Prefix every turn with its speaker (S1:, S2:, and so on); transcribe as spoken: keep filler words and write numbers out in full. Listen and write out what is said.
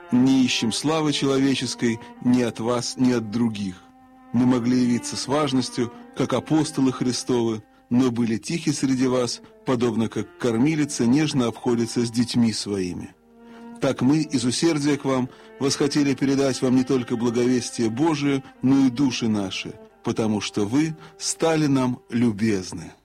S1: не ищем славы человеческой ни от вас, ни от других. Мы могли явиться с важностью, как апостолы Христовы, но были тихи среди вас, подобно как кормилица нежно обходится с детьми своими. Так мы из усердия к вам восхотели передать вам не только благовестие Божие, но и души наши, потому что вы стали нам любезны».